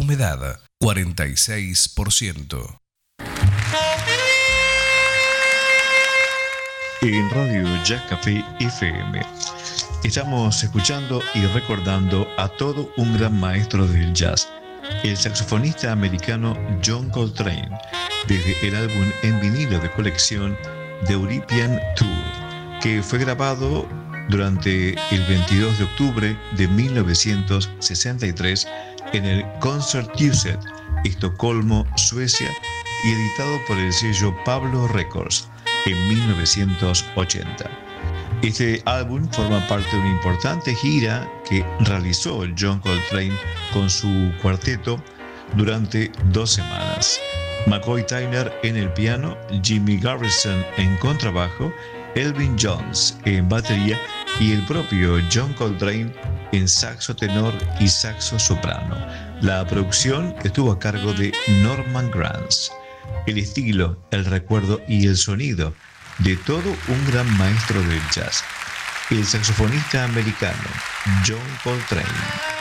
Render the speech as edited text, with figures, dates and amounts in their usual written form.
humedad 46%. En Radio Jazz Café FM estamos escuchando y recordando a todo un gran maestro del jazz, el saxofonista americano John Coltrane, desde el álbum en vinilo de colección The European Tour, que fue grabado durante el 22 de octubre de 1963 en el Concerthuset, Estocolmo, Suecia, y editado por el sello Pablo Records en 1980. Este álbum forma parte de una importante gira que realizó John Coltrane con su cuarteto durante 2 semanas. McCoy Tyner en el piano, Jimmy Garrison en contrabajo, Elvin Jones en batería y el propio John Coltrane en saxo tenor y saxo soprano. La producción estuvo a cargo de Norman Granz. El estilo, el recuerdo y el sonido de todo un gran maestro del jazz, el saxofonista americano John Coltrane.